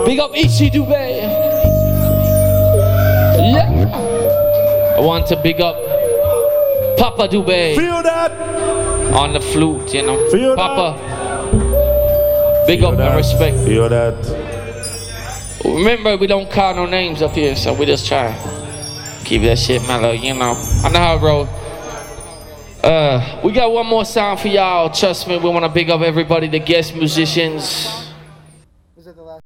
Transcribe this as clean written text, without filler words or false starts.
Big up Ichi Dubé. Yeah. I want to big up Papa Dubé. Feel that? On the flute, you know. Feel Papa. That? Big up and respect. Feel that? Remember, we don't call no names up here, so we just try. Keep that shit mellow, you know. I know how it roll. We got one more song for y'all. Trust me, we want to big up everybody, the guest musicians.